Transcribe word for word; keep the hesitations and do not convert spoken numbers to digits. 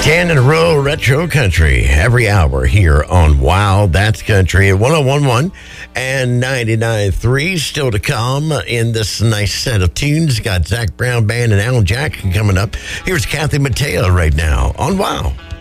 ten in a row retro country every hour here on Wow That's Country at one oh one point one and ninety-nine point three. Still to come in this nice set of tunes. Got Zach Brown Band and Alan Jackson coming up. Here's Kathy Mateo right now on Wow.